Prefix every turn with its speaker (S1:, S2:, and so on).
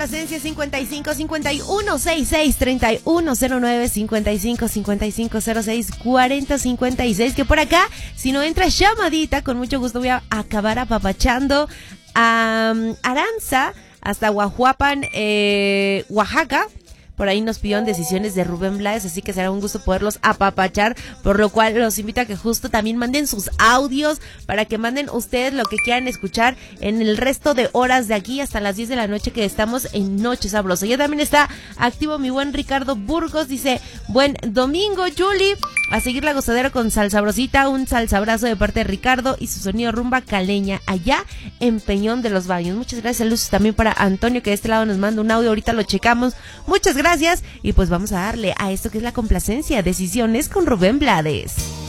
S1: Presencia 55 51 66 31 09 55 55 06 40 56. Que por acá, si no entra llamadita, con mucho gusto voy a acabar apapachando a Aranza hasta Guajuapan, Oaxaca. Por ahí nos pidieron decisiones de Rubén Blades, así que será un gusto poderlos apapachar, por lo cual los invito a que justo también manden sus audios para que manden ustedes lo que quieran escuchar en el resto de horas de aquí hasta las 10 de la noche que estamos en Noche Sabrosa. Ya también está activo mi buen Ricardo Burgos, dice, buen domingo, Julie, a seguir la gozadera con Sal Sabrosita, un salsabrazo de parte de Ricardo y su sonido rumba caleña allá en Peñón de los Baños. Muchas gracias, saludos también para Antonio, que de este lado nos manda un audio, ahorita lo checamos. Muchas gracias y pues vamos a darle a esto que es la complacencia, Decisiones con Rubén Blades.